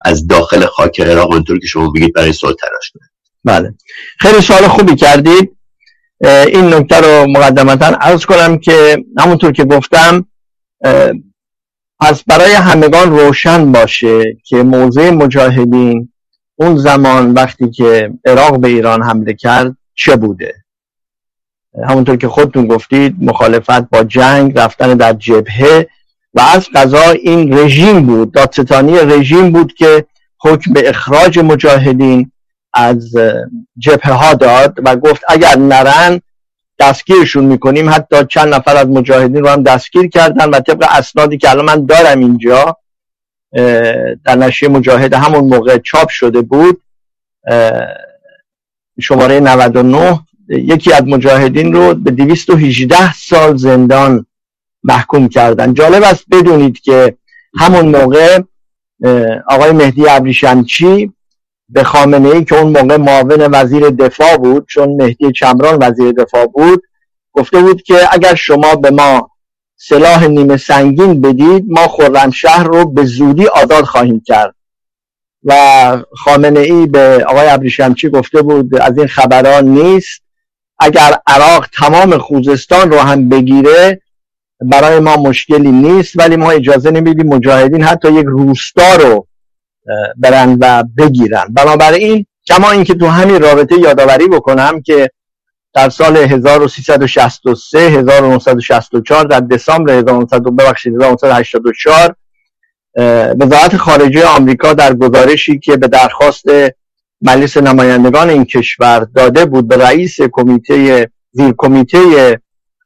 از داخل خاک عراق اونطور که شما بگید برای صلح تلاش کنند. بله، خیلی سوال خوبی کردید. این نکته رو مقدمتا عرض کنم که همونطور که گفتم پس برای همگان روشن باشه که موضع مجاهدین اون زمان وقتی که عراق به ایران حمله کرد چه بوده. همونطور که خودتون گفتید مخالفت با جنگ، رفتن در جبهه و از قضا این رژیم بود، دادستانی رژیم بود که حکم به اخراج مجاهدین از جبهه ها داد و گفت اگر نرن دستگیرشون میکنیم. حتی چند نفر از مجاهدین رو هم دستگیر کردن و طبق اسنادی که الان من دارم اینجا در نشریه مجاهد همون موقع چاپ شده بود، شماره 99 یکی از مجاهدین رو به 218 سال زندان محکوم کردن. جالب است بدونید که همون موقع آقای مهدی ابریشمچی به خامنه‌ای که اون موقع معاون وزیر دفاع بود، چون مهدی چمران وزیر دفاع بود، گفته بود که اگر شما به ما سلاح نیمه سنگین بدید ما خرمشهر رو به زودی آزاد خواهیم کرد. و خامنه‌ای به آقای ابریشمچی گفته بود از این خبران نیست، اگر عراق تمام خوزستان رو هم بگیره برای ما مشکلی نیست، ولی ما اجازه نمیدیم مجاهدین حتی یک روستا رو برن و بگیرن. بنابراین کما اینکه تو همین رابطه یادآوری بکنم که در سال 1363 1964 در دسامبر 1984 وزارت خارجه آمریکا در گزارشی که به درخواست مجلس نمایندگان این کشور داده بود به رئیس زیر کمیته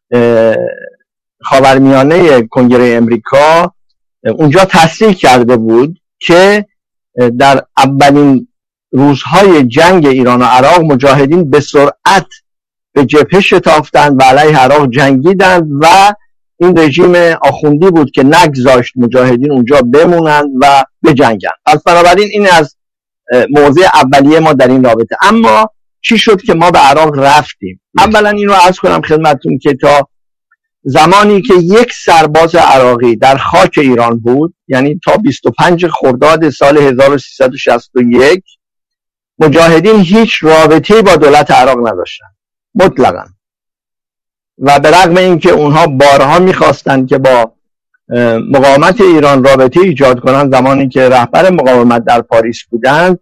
خاورمیانه کنگره امریکا، اونجا تصریح کرده بود که در اولین روزهای جنگ ایران و عراق مجاهدین به سرعت به جبهه شتافتند و علیه عراق جنگیدند و این رژیم آخوندی بود که نگذاشت مجاهدین اونجا بمونند و بجنگند. پس بنابراین این از موضع اولیه ما در این رابطه. اما چی شد که ما به عراق رفتیم؟ اولا این رو عرض کنم خدمتتون که تا زمانی که یک سرباز عراقی در خاک ایران بود، یعنی تا 25 خرداد سال 1361، مجاهدین هیچ رابطه‌ای با دولت عراق نداشتن مطلقاً. و به رغم اینکه اونها بارها میخواستن که با مقاومت ایران رابطه ایجاد کنن، زمانی که رهبر مقاومت در پاریس بودند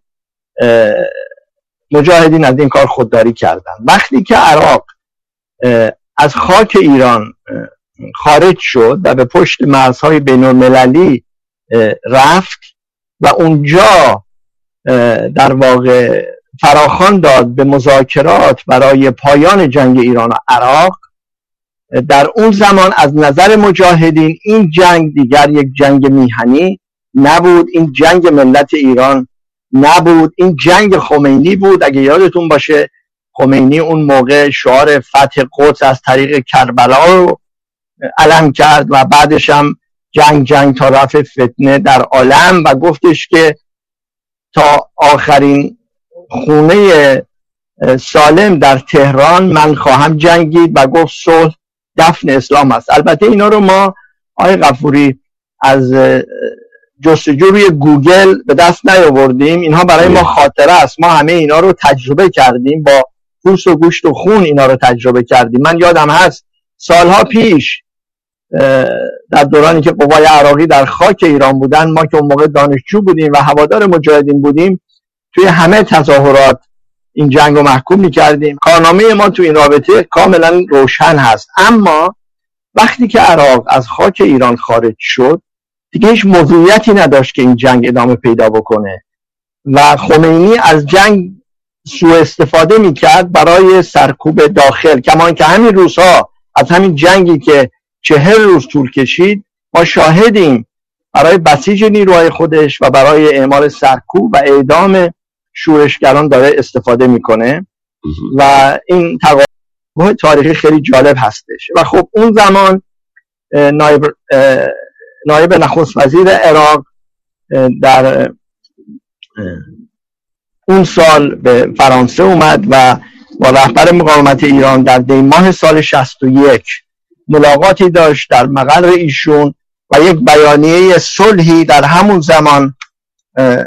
مجاهدین از این کار خودداری کردند. وقتی که عراق از خاک ایران خارج شد و به پشت مرزهای بین المللی رفت و اونجا در واقع فراخوان داد به مذاکرات برای پایان جنگ ایران و عراق، در اون زمان از نظر مجاهدین این جنگ دیگر یک جنگ میهنی نبود، این جنگ ملت ایران نبود، این جنگ خمینی بود. اگه یادتون باشه خمینی اون موقع شعار فتح قدس از طریق کربلا رو علم کرد و بعدش هم جنگ تا رفع فتنه در عالم و گفتش که تا آخرین خونه سالم در تهران من خواهم جنگید و گفت صلح دفن اسلام است. البته اینا رو ما آقای غفوری از جستجو روی گوگل به دست نیاوردیم، اینها برای ما خاطره است. ما همه اینا رو تجربه کردیم، با پوست و گوشت و خون اینا رو تجربه کردیم. من یادم هست سالها پیش در دورانی که قوای عراقی در خاک ایران بودن، ما که اون موقع دانشجو بودیم و هوادار مجاهدین بودیم، توی همه تظاهرات این جنگ رو محکوم می‌کردیم. کارنامه ما تو این رابطه کاملا روشن هست. اما وقتی که عراق از خاک ایران خارج شد دیگه هیچ موضوعیتی نداشت که این جنگ ادامه پیدا بکنه و خمینی از جنگ سوء استفاده میکرد برای سرکوب داخل. کما اینکه همین روزها از همین جنگی که 40 روز طول کشید ما شاهدیم برای بسیج نیروهای خودش و برای اعمال سرکوب و اعدام شورشگران داره استفاده میکنه و این تقابل تاریخی خیلی جالب هستش. و خب اون زمان نایب نخست وزیر عراق در اون سال به فرانسه اومد و با رهبر مقاومت ایران در دی ماه سال 61 ملاقاتی داشت در مقر ایشون و یک بیانیه صلحی در همون زمان